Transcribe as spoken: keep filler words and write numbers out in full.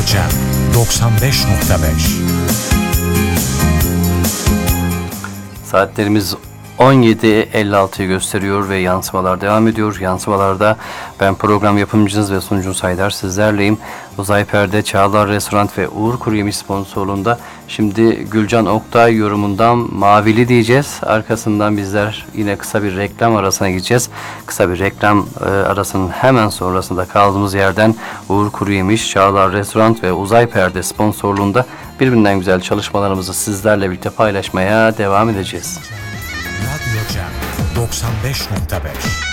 Cem doksan beş nokta beş. Saatlerimiz on yedi elli altıyı gösteriyor ve yansımalar devam ediyor. Yansımalarda ben program yapımcınız ve sunucunuz Haydar sizlerleyim. Uzay Perde, Çağlar Restoran ve Uğur Kuruyemiş sponsorluğunda şimdi Gülcan Oktay yorumundan Mavili diyeceğiz. Arkasından bizler yine kısa bir reklam arasına gideceğiz. Kısa bir reklam e, arasının hemen sonrasında kaldığımız yerden Uğur Kuruyemiş, Çağlar Restoran ve Uzay Perde sponsorluğunda birbirinden güzel çalışmalarımızı sizlerle birlikte paylaşmaya devam edeceğiz. Radyo Cem doksan beş nokta beş.